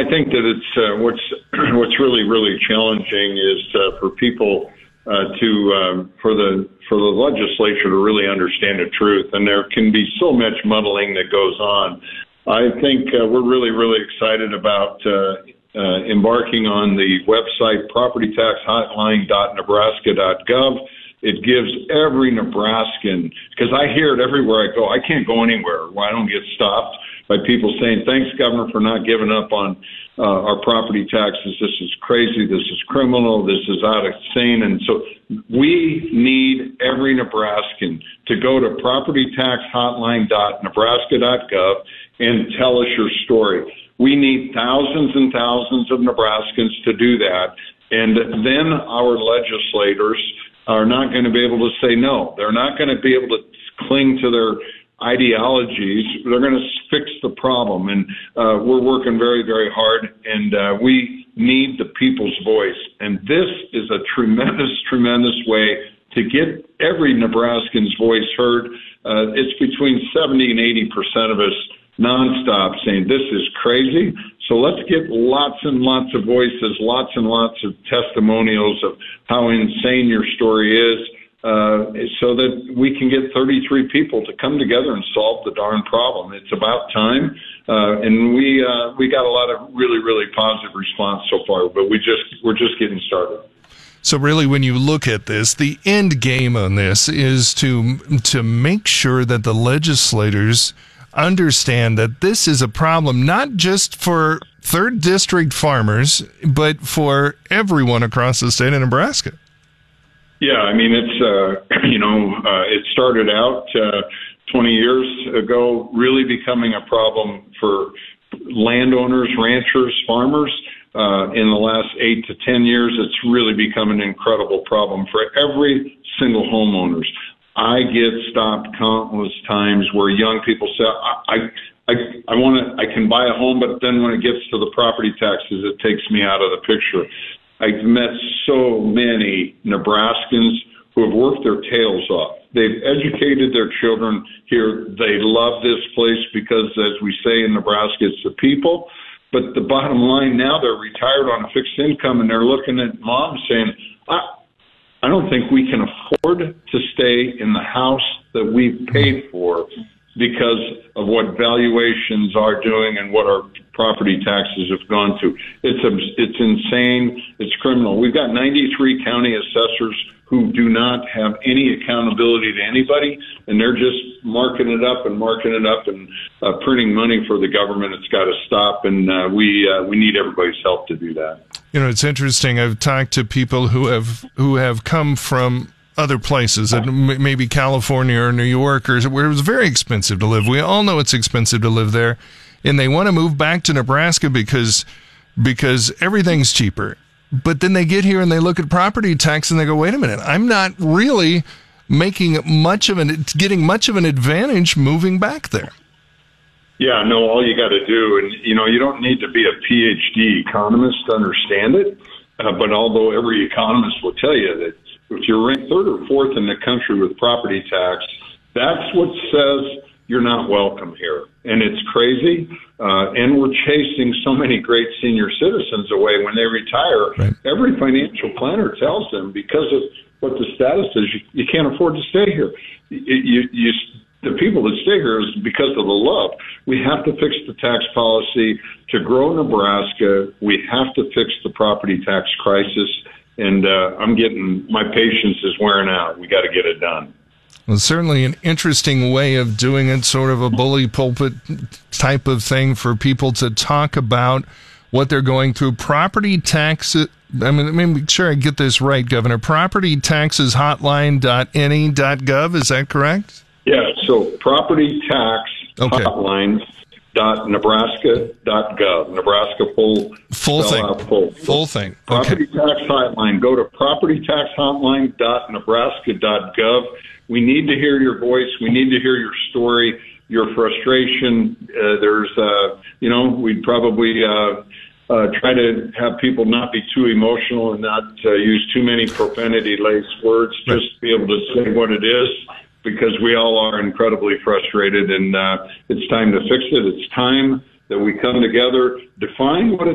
think that it's what's really, really challenging is for people for the legislature to really understand the truth, and there can be so much muddling that goes on. I think we're really, really excited about embarking on the website propertytaxhotline.nebraska.gov. It gives every Nebraskan, because I hear it everywhere I go. I can't go anywhere where I don't get stopped by people saying, "Thanks, Governor, for not giving up on our property taxes. This is crazy. This is criminal. This is out of sync." And so we need every Nebraskan to go to propertytaxhotline.nebraska.gov and tell us your story. We need thousands and thousands of Nebraskans to do that. And then our legislators are not going to be able to say no. They're not going to be able to cling to their ideologies. They're going to fix the problem. And we're working very, very hard. And we need the people's voice. And this is a tremendous, tremendous way to get every Nebraskan's voice heard. It's between 70 and 80% of us nonstop saying this is crazy. So let's get lots and lots of voices, lots and lots of testimonials of how insane your story is, so that we can get 33 people to come together and solve the darn problem. It's about time, and we got a lot of really, really positive response so far, but we're just getting started. So really, when you look at this, the end game on this is to make sure that the legislators understand that this is a problem not just for 3rd District farmers, but for everyone across the state of Nebraska. Yeah, I mean, it's, it started out 20 years ago really becoming a problem for landowners, ranchers, farmers. In the last 8 to 10 years, it's really become an incredible problem for every single homeowners. I get stopped countless times where young people say, I can buy a home, but then when it gets to the property taxes, it takes me out of the picture. I've met so many Nebraskans who have worked their tails off. They've educated their children here. They love this place because, as we say in Nebraska, it's the people. But the bottom line now, they're retired on a fixed income, and they're looking at mom saying, I don't think we can afford to stay in the house that we've paid for because of what valuations are doing and what our property taxes have gone to. It's insane. It's criminal. We've got 93 county assessors who do not have any accountability to anybody, and they're just marking it up and printing money for the government. It's got to stop, and we need everybody's help to do that. You know, it's interesting. I've talked to people who have come from other places, maybe California or New York, or where it was very expensive to live. We all know it's expensive to live there, and they want to move back to Nebraska because everything's cheaper. But then they get here and they look at property tax and they go, wait a minute, I'm not really getting much of an advantage moving back there. Yeah, no, all you got to do, and you don't need to be a PhD economist to understand it, but although every economist will tell you that if you're ranked 3rd or 4th in the country with property tax, that's what says you're not welcome here. And it's crazy, and we're chasing so many great senior citizens away when they retire. Right. Every financial planner tells them, because of what the status is, you can't afford to stay here. The people that stay here is because of the love. We have to fix the tax policy to grow Nebraska. We have to fix the property tax crisis. And my patience is wearing out. We got to get it done. Well, certainly an interesting way of doing it, sort of a bully pulpit type of thing for people to talk about what they're going through. Property tax, let me make sure I get this right, Governor. Propertytaxeshotline.ne.gov, is that correct? Yeah, so propertytaxhotline.nebraska.gov. Nebraska full thing. Full thing. Property tax hotline. Go to propertytaxhotline.nebraska.gov. We need to hear your voice. We need to hear your story, your frustration. We'd probably try to have people not be too emotional and not use too many profanity-laced words, just be able to say what it is, because we all are incredibly frustrated, and it's time to fix it. It's time that we come together, define what it